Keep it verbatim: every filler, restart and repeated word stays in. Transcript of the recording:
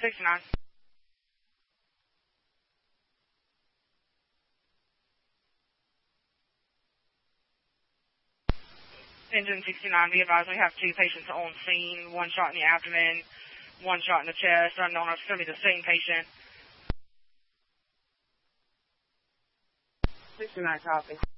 sixty-nine. Engine sixty-nine, be advised we have two patients on scene, one shot in the abdomen, one shot in the chest, unknown if it's going to be the same patient. sixty-nine copy.